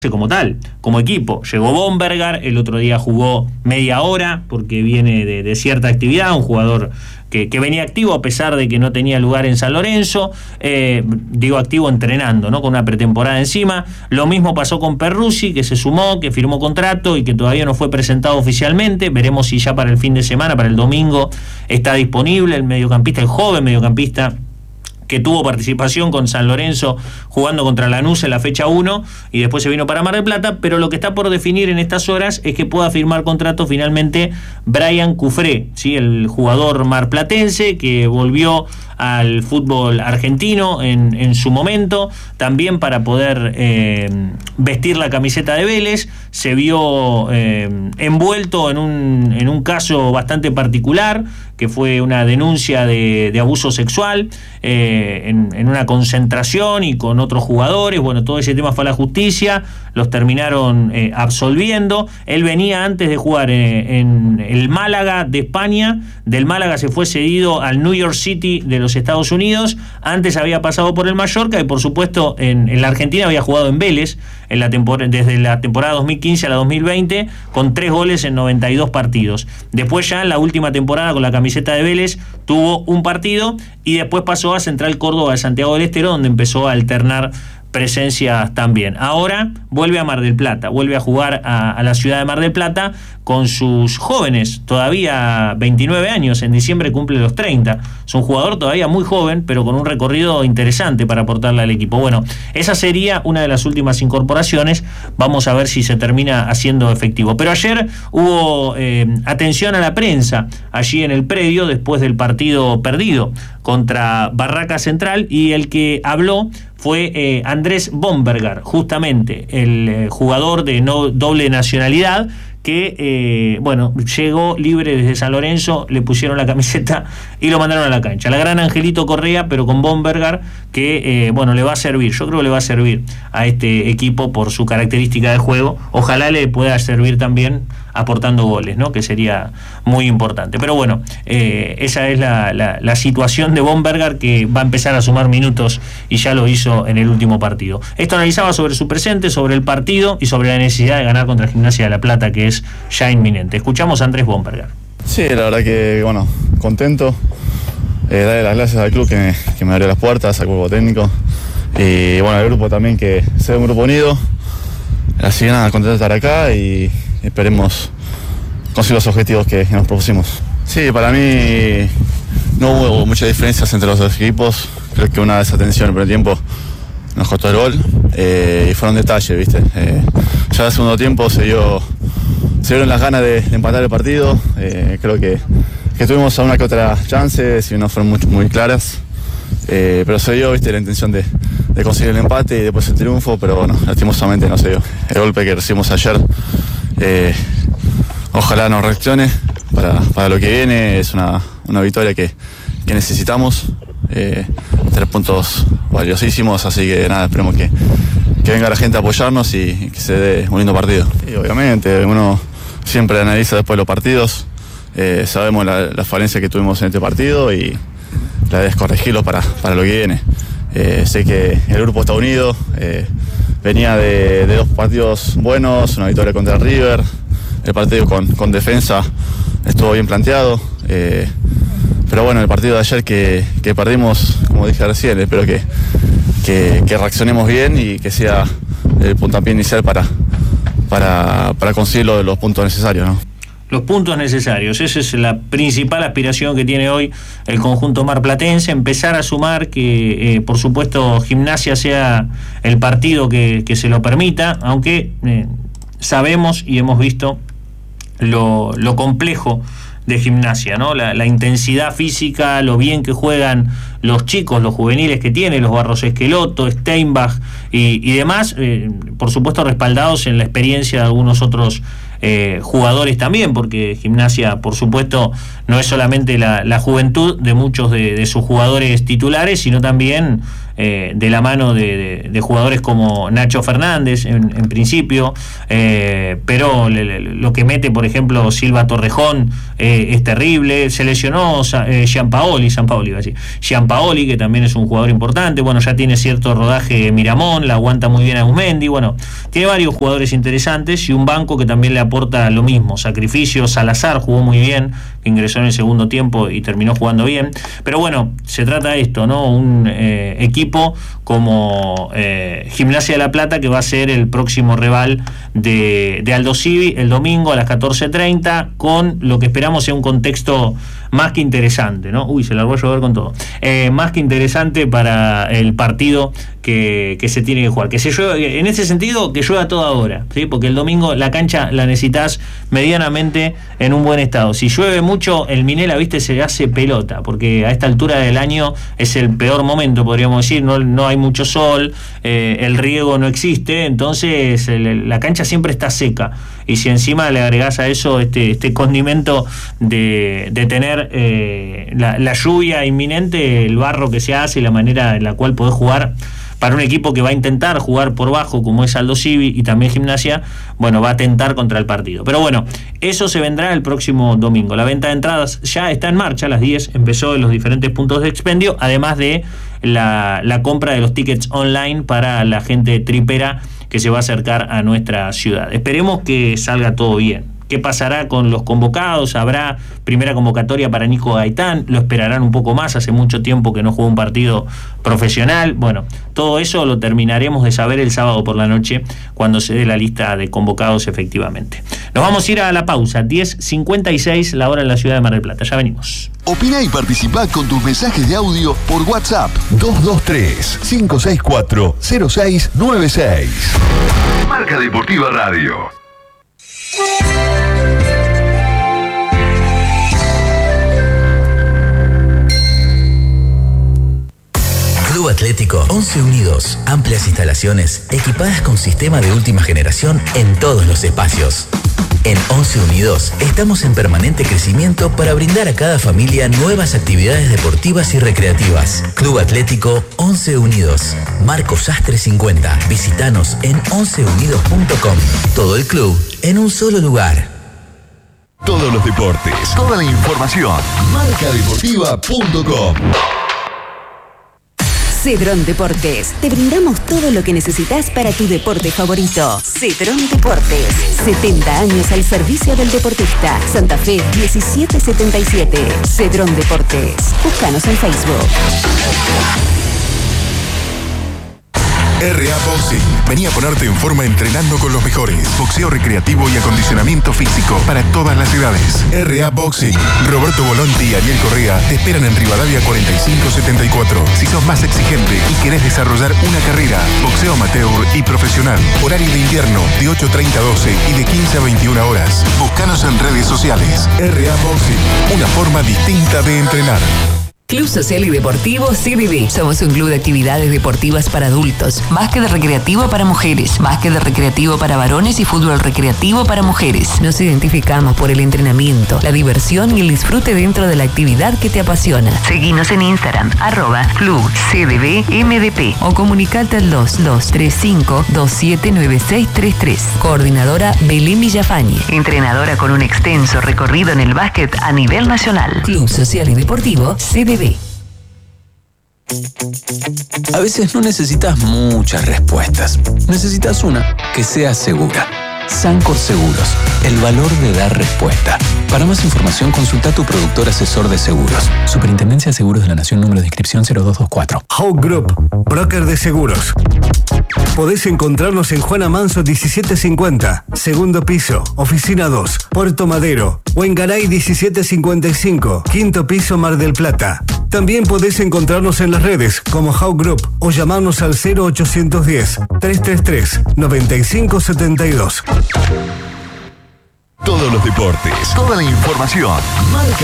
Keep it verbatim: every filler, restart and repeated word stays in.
como tal, como equipo. Llegó Bombergar, el otro día jugó media hora porque viene de, de cierta actividad, un jugador que, que venía activo a pesar de que no tenía lugar en San Lorenzo, eh, digo activo entrenando, ¿no? Con una pretemporada encima. Lo mismo pasó con Perruzzi, que se sumó, que firmó contrato y que todavía no fue presentado oficialmente. Veremos si ya para el fin de semana, para el domingo, está disponible el mediocampista, el joven mediocampista que tuvo participación con San Lorenzo jugando contra Lanús en la fecha uno y después se vino para Mar del Plata, pero lo que está por definir en estas horas es que pueda firmar contrato finalmente Brian Cufré, ¿sí? El jugador marplatense que volvió al fútbol argentino en, en su momento, también para poder eh, vestir la camiseta de Vélez. Se vio eh, envuelto en un, en un caso bastante particular, que fue una denuncia de, de abuso sexual eh, en, en una concentración y con otros jugadores. Bueno, todo ese tema fue a la justicia, los terminaron eh, absolviendo. Él venía antes de jugar eh, en el Málaga de España, del Málaga se fue cedido al New York City de los Estados Unidos, antes había pasado por el Mallorca y por supuesto en, en la Argentina había jugado en Vélez en la tempor- desde la temporada dos mil quince a la dos mil veinte con tres goles en noventa y dos partidos. Después ya en la última temporada con la camiseta de Vélez tuvo un partido y después pasó a Central Córdoba de Santiago del Estero, donde empezó a alternar presencias también. Ahora vuelve a Mar del Plata, vuelve a jugar a, a la ciudad de Mar del Plata con sus jóvenes, todavía veintinueve años, en diciembre cumple los treinta. Es un jugador todavía muy joven, pero con un recorrido interesante para aportarle al equipo. Bueno, esa sería una de las últimas incorporaciones. Vamos a ver si se termina haciendo efectivo. Pero ayer hubo eh, atención a la prensa allí en el predio después del partido perdido contra Barraca Central, y el que habló fue eh, Andrés Bombergar, justamente el eh, jugador de no doble nacionalidad que, eh, bueno, llegó libre desde San Lorenzo, le pusieron la camiseta y lo mandaron a la cancha. La gran Angelito Correa, pero con Bombergar, que, eh, bueno, le va a servir, yo creo que le va a servir a este equipo por su característica de juego. Ojalá le pueda servir también aportando goles, ¿no? Que sería muy importante. Pero bueno, eh, esa es la, la, la situación de Bombergar, que va a empezar a sumar minutos y ya lo hizo en el último partido. Esto analizaba sobre su presente, sobre el partido y sobre la necesidad de ganar contra Gimnasia de La Plata, que es ya inminente. Escuchamos a Andrés Bombergar. Sí, la verdad que, bueno, contento. Eh, darle las gracias al club que me, que me abrió las puertas, al cuerpo técnico. Y bueno, al grupo también, que sea un grupo unido. Así que nada, contento de estar acá y esperemos conseguir los objetivos que nos propusimos. Sí, para mí no hubo muchas diferencias entre los dos equipos. Creo que una desatención en el primer tiempo nos costó el gol eh, y fueron detalles, ¿viste? Eh, ya en el segundo tiempo se dio, se dieron las ganas de, de empatar el partido. Eh, creo que, que tuvimos una que otra chance, si no fueron muy, muy claras. Eh, pero se dio, ¿viste? La intención de, de conseguir el empate y después el triunfo, pero bueno, lastimosamente no se dio. El golpe que recibimos ayer, eh, ojalá nos reaccione para, para lo que viene. Es una, una victoria que, que necesitamos. Eh, tres puntos valiosísimos, así que nada, esperemos que, que venga la gente a apoyarnos y, y que se dé un lindo partido. Y obviamente uno siempre analiza después los partidos, eh, sabemos la, la falencia que tuvimos en este partido y la de corregirlo para, para lo que viene. Eh, sé que el grupo está unido, eh, venía de, de dos partidos buenos, una victoria contra el River, el partido con, con defensa estuvo bien planteado. Eh, Pero bueno, el partido de ayer que, que perdimos, como dije recién, espero que, que, que reaccionemos bien y que sea el puntapié inicial para, para, para conseguir los, los puntos necesarios, ¿no? Los puntos necesarios, esa es la principal aspiración que tiene hoy el conjunto marplatense, empezar a sumar que, eh, por supuesto, Gimnasia sea el partido que, que se lo permita, aunque eh, sabemos y hemos visto lo, lo complejo de Gimnasia, ¿no? La, la intensidad física, lo bien que juegan los chicos, los juveniles que tiene, los Barros Esqueloto, Steinbach y, y demás, eh, por supuesto respaldados en la experiencia de algunos otros eh, jugadores también, porque Gimnasia, por supuesto, no es solamente la, la juventud de muchos de, de sus jugadores titulares, sino también eh, de la mano de, de, de jugadores como Nacho Fernández en, en principio, eh, pero le, le, lo que mete, por ejemplo, Silva Torrejón eh, es terrible. Se lesionó eh, Gianpaoli, Gianpaoli iba a decir, Gianpaoli, que también es un jugador importante. Bueno, ya tiene cierto rodaje Miramón, la aguanta muy bien a Uzmendi. Bueno, tiene varios jugadores interesantes y un banco que también le aporta lo mismo, sacrificio. Salazar jugó muy bien, ingresó en el segundo tiempo y terminó jugando bien. Pero bueno, se trata de esto, ¿no? Un eh, equipo como eh, Gimnasia de La Plata, que va a ser el próximo rival de, de Aldo Civi el domingo a las catorce treinta, con lo que esperamos sea un contexto más que interesante, ¿no? Uy, se largó a llover con todo. Eh, más que interesante para el partido que, que se tiene que jugar. Que se llueve, en ese sentido, que llueva a toda hora, ¿sí? Porque el domingo la cancha la necesitas medianamente en un buen estado. Si llueve mucho, el Minela, viste, se hace pelota, porque a esta altura del año es el peor momento, podríamos decir. No, no hay mucho sol, eh, el riego no existe, entonces el, la cancha siempre está seca. Y si encima le agregás a eso este, este condimento de, de tener eh, la, la lluvia inminente, el barro que se hace y la manera en la cual podés jugar para un equipo que va a intentar jugar por bajo, como es Aldo Civi y también Gimnasia, bueno, va a tentar contra el partido. Pero bueno, eso se vendrá el próximo domingo. La venta de entradas ya está en marcha, a las diez empezó en los diferentes puntos de expendio, además de la, la compra de los tickets online para la gente tripera que se va a acercar a nuestra ciudad. Esperemos que salga todo bien. ¿Qué pasará con los convocados? ¿Habrá primera convocatoria para Nico Gaitán? ¿Lo esperarán un poco más? Hace mucho tiempo que no jugó un partido profesional. Bueno, todo eso lo terminaremos de saber el sábado por la noche, cuando se dé la lista de convocados efectivamente. Nos vamos a ir a la pausa. diez cincuenta y seis la hora en la ciudad de Mar del Plata. Ya venimos. Opina y participa con tus mensajes de audio por WhatsApp dos dos tres, cinco seis cuatro, cero seis nueve seis. Marca Deportiva Radio. Club Atlético Once Unidos. Amplias instalaciones equipadas con sistema de última generación en todos los espacios. En Once Unidos estamos en permanente crecimiento para brindar a cada familia nuevas actividades deportivas y recreativas. Club Atlético Once Unidos. Marco Sastre cincuenta. Visítanos en once unidos punto com. Todo el club en un solo lugar. Todos los deportes, toda la información. marca deportiva punto com. Cedrón Deportes. Te brindamos todo lo que necesitas para tu deporte favorito. Cedrón Deportes. setenta años al servicio del deportista. Santa Fe diecisiete setenta y siete. Cedrón Deportes. Búscanos en Facebook. R A Boxing. Vení a ponerte en forma entrenando con los mejores. Boxeo recreativo y acondicionamiento físico para todas las edades. R A Boxing. Roberto Volonti y Ariel Correa te esperan en Rivadavia cuarenta y cinco setenta y cuatro. Si sos más exigente y querés desarrollar una carrera, boxeo amateur y profesional. Horario de invierno de ocho treinta a doce y de quince a veintiuna horas. Búscanos en redes sociales. R A Boxing. Una forma distinta de entrenar. Club Social y Deportivo C D D. Somos un club de actividades deportivas para adultos, más que de recreativo para mujeres, más que de recreativo para varones y fútbol recreativo para mujeres. Nos identificamos por el entrenamiento, la diversión y el disfrute dentro de la actividad que te apasiona. Seguinos en Instagram, arroba Club C D D M D P o comunicate al dos dos tres cinco dos siete nueve seis tres tres. Coordinadora Belén Villafañe, entrenadora con un extenso recorrido en el básquet a nivel nacional. Club Social y Deportivo C D D. A veces no necesitas muchas respuestas. Necesitas una que sea segura. Sancor Seguros, el valor de dar respuesta. Para más información, consulta a tu productor asesor de seguros. Superintendencia de Seguros de la Nación, número de inscripción cero dos dos cuatro. Hawk Group, broker de seguros. Podés encontrarnos en Juana Manso diecisiete cincuenta, segundo piso, oficina dos, Puerto Madero, o en Garay diecisiete cincuenta y cinco, quinto piso, Mar del Plata. También podés encontrarnos en las redes como Hawk Group o llamarnos al cero ochocientos diez, trescientos treinta y tres, noventa y cinco setenta y dos. Todos los deportes, toda la información. Marca